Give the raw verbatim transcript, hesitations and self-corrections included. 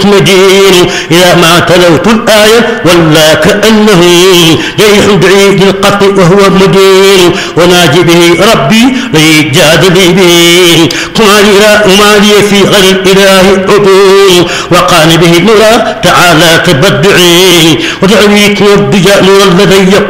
لديك مدين. إذا ما تلوت الآية ولا كأنه جريح بعيد القطع وهو مدين. وناجي به ربي ليجادل به وما لي في غير الإله عدول. وقال به نورا تعالى تبدعي ودعويك والضجاء نور الذي